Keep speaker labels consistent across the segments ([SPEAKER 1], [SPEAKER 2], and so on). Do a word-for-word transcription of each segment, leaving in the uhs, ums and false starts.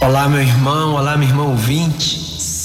[SPEAKER 1] Olá, meu irmão, olá, minha irmã ouvinte,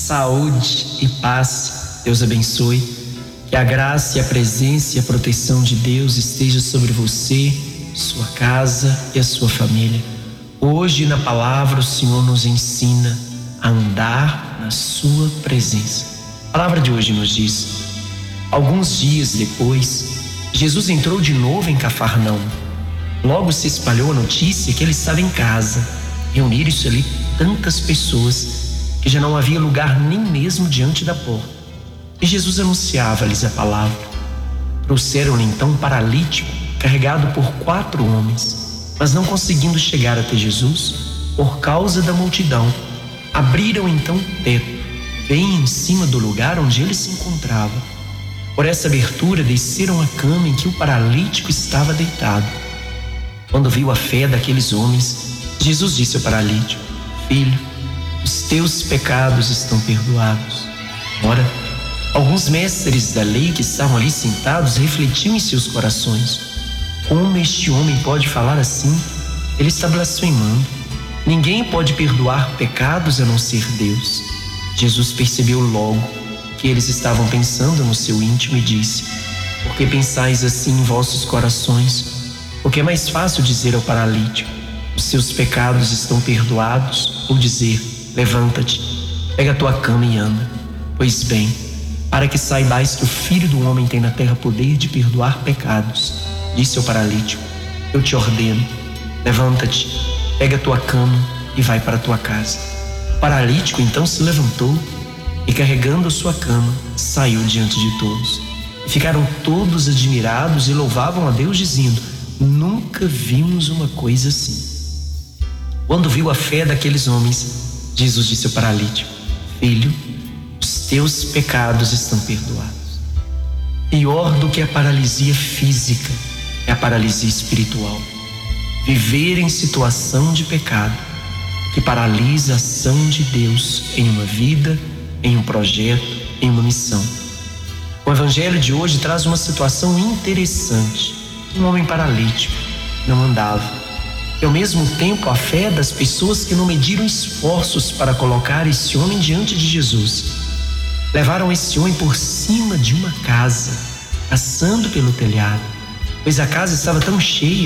[SPEAKER 1] saúde e paz, Deus abençoe, que a graça e a presença e a proteção de Deus esteja sobre você, sua casa e a sua família. Hoje na palavra o Senhor nos ensina a andar na sua presença. A palavra de hoje nos diz: alguns dias depois, Jesus entrou de novo em Cafarnaum. Logo se espalhou a notícia que ele estava em casa. Reuniram-se ali tantas pessoas que já não havia lugar nem mesmo diante da porta. E Jesus anunciava-lhes a palavra. Trouxeram-lhe então um paralítico carregado por quatro homens, mas não conseguindo chegar até Jesus por causa da multidão, abriram então o teto, bem em cima do lugar onde ele se encontrava. Por essa abertura desceram a cama em que o paralítico estava deitado. Quando viu a fé daqueles homens, Jesus disse ao paralítico: filho, os teus pecados estão perdoados. Ora, alguns mestres da lei que estavam ali sentados refletiam em seus corações: como este homem pode falar assim? Ele está blasfemando. Ninguém pode perdoar pecados a não ser Deus. Jesus percebeu logo que eles estavam pensando no seu íntimo e disse: por que pensais assim em vossos corações? Porque é mais fácil dizer ao paralítico: os seus pecados estão perdoados, ou dizer: levanta-te, pega a tua cama e anda. Pois bem, para que saibais que o Filho do Homem tem na terra poder de perdoar pecados, disse ao paralítico: eu te ordeno, levanta-te, pega a tua cama e vai para a tua casa. O paralítico então se levantou e, carregando a sua cama, saiu diante de todos. E ficaram todos admirados e louvavam a Deus, dizendo: nunca vimos uma coisa assim. Quando viu a fé daqueles homens, Jesus disse ao paralítico: filho, os teus pecados estão perdoados. Pior do que a paralisia física é a paralisia espiritual. Viver em situação de pecado, que paralisa a ação de Deus em uma vida, em um projeto, em uma missão. O evangelho de hoje traz uma situação interessante. Um homem paralítico não andava. E ao mesmo tempo a fé das pessoas que não mediram esforços para colocar esse homem diante de Jesus. Levaram esse homem por cima de uma casa, passando pelo telhado, pois a casa estava tão cheia